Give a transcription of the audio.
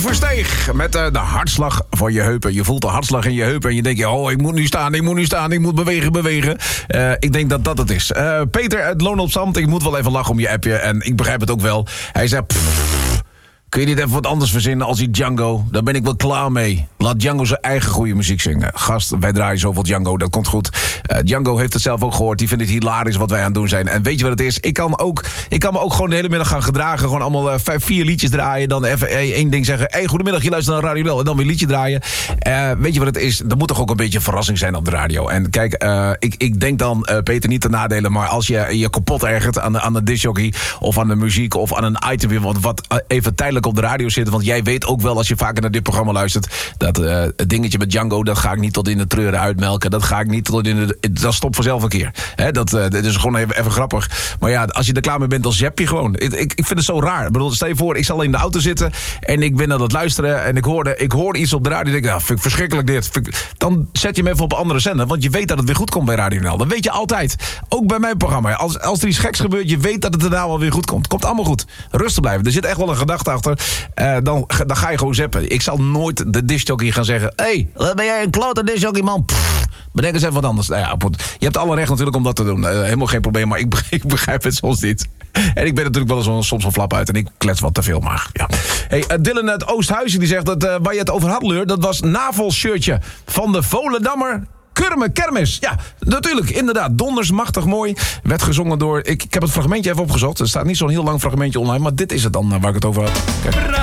Versteeg met de hartslag van je heupen. Je voelt de hartslag in je heupen en je denkt... oh, ik moet nu staan, ik moet bewegen. Ik denk dat dat het is. Peter uit Loon op Zand, ik moet wel even lachen om je appje. En ik begrijp het ook wel. Hij zei... kun je niet even wat anders verzinnen als die Django? Daar ben ik wel klaar mee. Laat Django zijn eigen goede muziek zingen. Gast, wij draaien zoveel Django, dat komt goed. Django heeft het zelf ook gehoord. Die vindt het hilarisch wat wij aan het doen zijn. En weet je wat het is? Ik kan me ook gewoon de hele middag gaan gedragen. Gewoon allemaal 4 liedjes draaien. Dan even één ding zeggen. Hey, goedemiddag, je luistert naar Radio Del. En dan weer een liedje draaien. Weet je wat het is? Er moet toch ook een beetje een verrassing zijn op de radio. En kijk, ik denk dan, Peter, niet te nadelen. Maar als je je kapot ergert aan de discjockey... of aan de muziek of aan een item... wat even tijdelijk op de radio zitten. Want jij weet ook wel, als je vaker naar dit programma luistert... dat het dingetje met Django, dat ga ik niet tot in de treuren uitmelken. Dat ga ik niet tot in de... Dat stopt vanzelf een keer. Dat is gewoon even grappig. Maar ja, als je er klaar mee bent, dan zap je gewoon. Ik vind het zo raar. Ik bedoel, stel je voor, ik zal in de auto zitten... en ik ben aan het luisteren en ik hoor iets op de radio... en ik denk, vind ik verschrikkelijk dit. Dan zet je hem even op een andere zender... want je weet dat het weer goed komt bij Radio NL. Dat weet je altijd. Ook bij mijn programma. Als er iets geks gebeurt, je weet dat het daarna wel weer goed komt. Het komt allemaal goed. Rustig blijven. Er zit echt wel een gedachte achter. Dan ga je gewoon zappen. Ik zal nooit de discjockey gaan zeggen... hey, wat ben jij een klote discjockey, man? Bedenk eens even wat anders. Nou ja, je hebt alle recht natuurlijk om dat te doen. Helemaal geen probleem, maar ik begrijp het soms niet. En ik ben natuurlijk wel eens soms een flap uit... en ik klets wat te veel, maar ja. Hey, Dylan uit Oosthuizen die zegt dat waar je het over had, Leur... dat was navelshirtje van de Volendammer... Kermis. Ja, natuurlijk, inderdaad. Donders, machtig mooi. Werd gezongen door... Ik heb het fragmentje even opgezocht. Er staat niet zo'n heel lang fragmentje online... maar dit is het dan waar ik het over had. Kijk.